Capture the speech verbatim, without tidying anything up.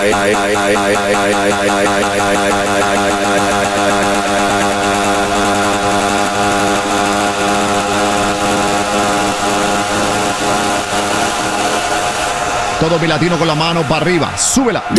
Todo mi latino con la mano para arriba. Súbela.